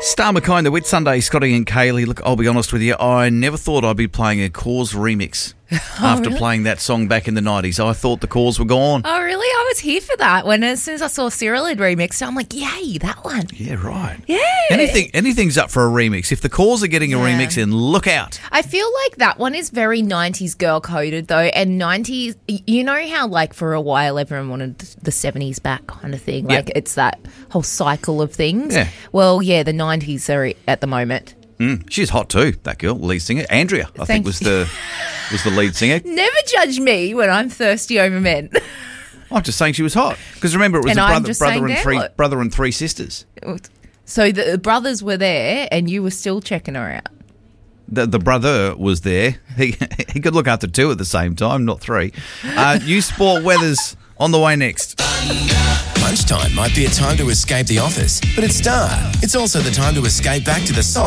Star McKay, the Whitsunday, Scotty and Kaylee. Look, I'll be honest with you, I never thought I'd be playing a Cause remix after playing that song back in the 90s. I thought the Cause were gone. Oh, really? I was here for that. As soon as I saw Cyril had remixed it, I'm like, yay, that one. Yeah, right. Yeah. Anything's up for a remix. If the Cause are getting a remix, then look out. I feel like that one is very 90s girl coded though, and 90s, you know how like for a while everyone wanted the 70s back kind of thing. Like it's that whole cycle of things. Yeah. Well, yeah, the 90s are at the moment. She's hot too, that girl, lead singer. Andrea, I think was the lead singer. Never judge me when I'm thirsty over men. I'm just saying she was hot. Because remember, it was brother and three sisters. So the brothers were there and you were still checking her out. The brother was there. He could look after two at the same time, not three. New sport weather's on the way next. Lunchtime might be a time to escape the office, but at Star, it's also the time to escape back to the